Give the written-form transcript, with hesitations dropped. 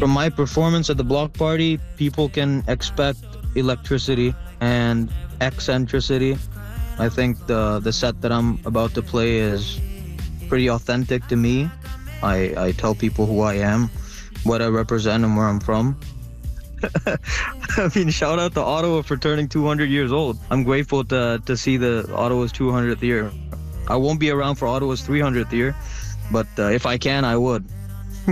From my performance at the block party, people can expect electricity and eccentricity. I think the set that I'm about to play is pretty authentic to me. I tell people who I am, what I represent, and where I'm from. I mean, shout out to Ottawa for turning 200 years old. I'm grateful to see the Ottawa's 200th year. I won't be around for Ottawa's 300th year, but if I can, I would.